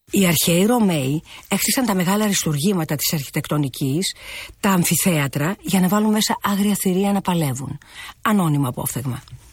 Οι αρχαίοι Ρωμαίοι έχτισαν τα μεγάλα αριστουργήματα της αρχιτεκτονικής, τα αμφιθέατρα, για να βάλουν μέσα άγρια θηρία να παλεύουν. Ανώνυμο απόφθεγμα.